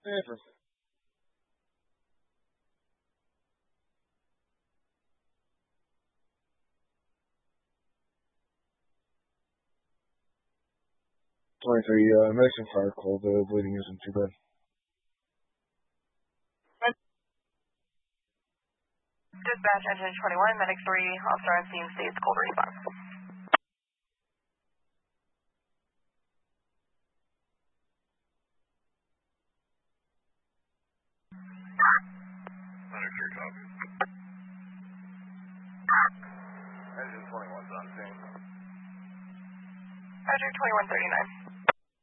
Never. Medicine fire cold. The bleeding isn't too bad. Dispatch engine 21, medic 3, officer on scene states cold response. Medic 3 copies. Engine 21's on scene. Roger, 2139.